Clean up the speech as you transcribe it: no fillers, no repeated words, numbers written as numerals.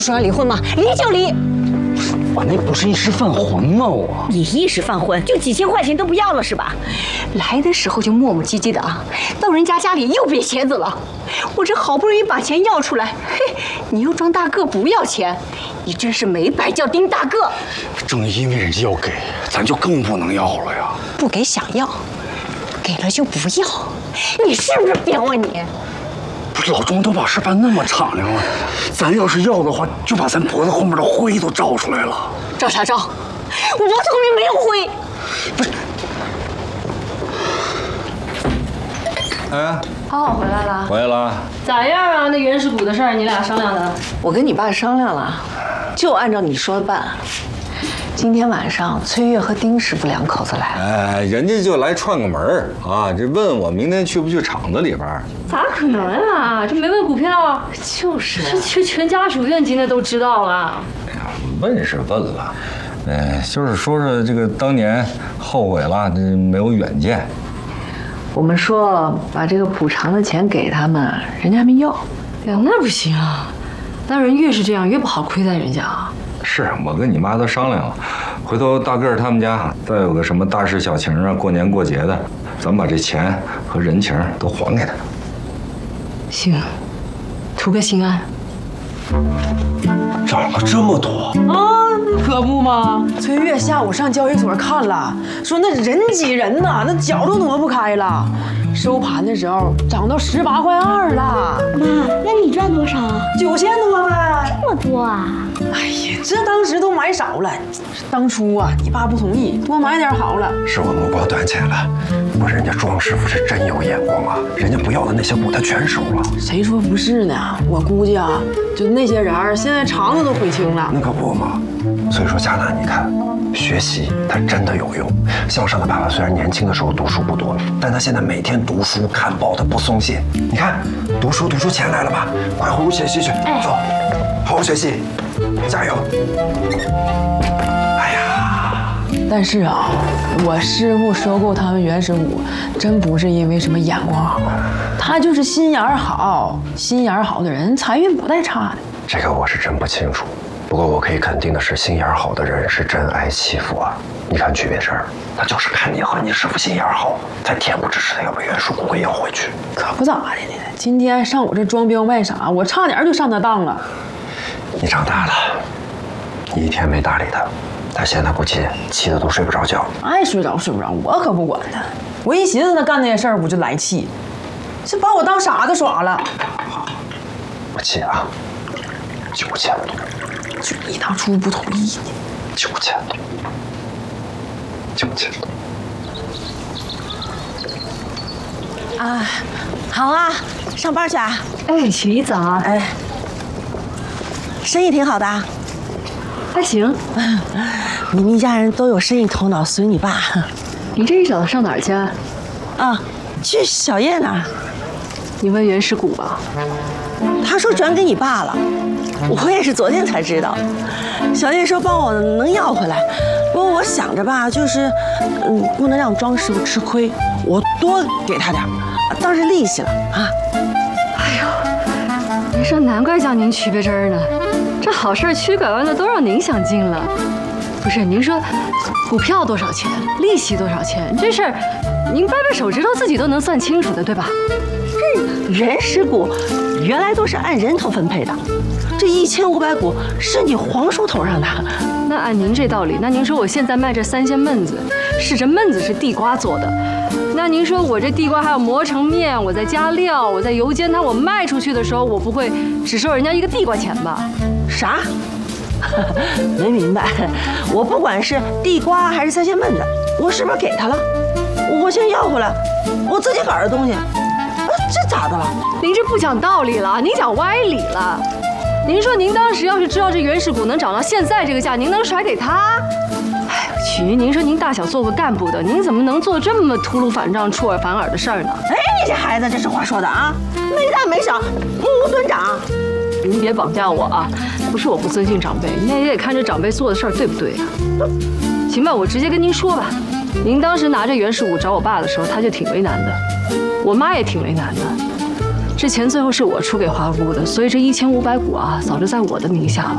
说要离婚吗？离就离。 我那不是一时犯浑吗？我你一时犯浑，就几千块钱都不要了是吧？来的时候就磨磨唧唧的啊，到人家家里又瘪鞋子了。我这好不容易把钱要出来，嘿，你又装大个不要钱，你真是没白叫丁大个。 正因为人家要给，咱就更不能要了呀。 不给想要，给了就不要，你是不是扁我你？ 不是老庄都把事办那么敞亮了，咱要是要的话，就把咱脖子后面的灰都照出来了。 照啥照？我脖子后面没有灰。 不是。 哎， 浩回来了， 回来了。 咋样啊？那原始股的事儿，你俩商量的？ 我跟你爸商量了，就按照你说的办。今天晚上崔月和丁师傅两口子来了。 哎，人家就来串个门儿啊，这问我明天去不去厂子里边。 咋可能啊？这没问股票， 就是这全家属院今天都知道了。 哎呀，问是问了，就是说说这个当年后悔了，这没有远见。 我们说把这个补偿的钱给他们，人家还没要。 呀，那不行啊！那人越是这样，越不好亏待人家啊。 是我跟你妈都商量了，回头大个儿他们家再有个什么大事小情啊，过年过节的，咱们把这钱和人情都还给他。 行，图个心安。 涨了这么多啊，可不嘛！崔月下午上交易所看了，说那人挤人呐，那脚都挪不开了。收盘的时候涨到18.2块了。 妈，那你赚多少啊 ？9000多呗。 这么多啊！ 哎呀，这当时都买少了。当初啊，你爸不同意，多买点好了。 是我目光短浅了，不过人家庄师傅是真有眼光啊，人家不要的那些股他全收了。 谁说不是呢？我估计啊，就那些人现在肠子都悔青了。 那可不嘛。所以说佳楠，你看，学习它真的有用。向上的爸爸虽然年轻的时候读书不多，但他现在每天读书看报，他不松懈。你看，读书钱来了吧？快回屋写戏去，走，好好学习，加油。哎呀， 但是啊，我师傅收购他们原始股，真不是因为什么眼光好，他就是心眼儿好。心眼儿好的人，财运不带差的。 这个我是真不清楚。不过我可以肯定的是，心眼好的人是真爱欺负啊！你看曲别生，他就是看你和你师傅心眼好，才恬不知耻的要把原属股给要回去。 可不咋的呢，今天上我这装彪卖傻，我差点就上他当了。 你长大了，你一天没搭理他，他现在不气，气得都睡不着觉。 爱睡着睡不着，我可不管他。我一寻思他干那些事儿，我就来气，这把我当傻子耍了。 不气啊，9000多。 就你当初不同意呢 ，9000多，9000多。 啊，好啊，上班去啊？ 哎，起早。 哎，生意挺好的， 还行。 你们一家人都有生意头脑，随你爸。 你这一早上哪儿去？ 啊，去小叶那儿。 你问原始股吧。 他说转给你爸了。我也是昨天才知道，小叶说帮我能要回来，不过我想着吧，就是不能让庄师傅吃亏，我多给他点，当是利息了啊。 哎呦，您说难怪叫您曲别针呢，这好事曲拐弯的都让您想尽了。不是，您说股票多少钱，利息多少钱，这事儿您掰掰手指头自己都能算清楚的，对吧？ 这原始股原来都是按人头分配的。这1500股是你皇叔头上的， 那按您这道理，那您说我现在卖这3鲜焖子，是这焖子是地瓜做的，那您说我这地瓜还要磨成面，我再加料，我再油煎它，我卖出去的时候，我不会只收人家一个地瓜钱吧？ 啥？没明白。我不管是地瓜还是3鲜焖子，我是不是给他了？我先要回来，我自己个儿的东西，这咋的了？ 您这不讲道理了，您讲歪理了。您说您当时要是知道这原始股能涨到现在这个价，您能甩给他？哎呦，曲，您说您大小做过干部的，您怎么能做这么秃噜反账、出尔反尔的事儿呢？ 哎，你这孩子，这是话说的啊，没大没小，目无尊长。 您别绑架我啊！不是我不尊敬长辈，那也得看这长辈做的事儿对不对啊？行吧，我直接跟您说吧，您当时拿着原始股找我爸的时候，他就挺为难的，我妈也挺为难的。这钱最后是我出给华姑的，所以这1500股啊，早就在我的名下了。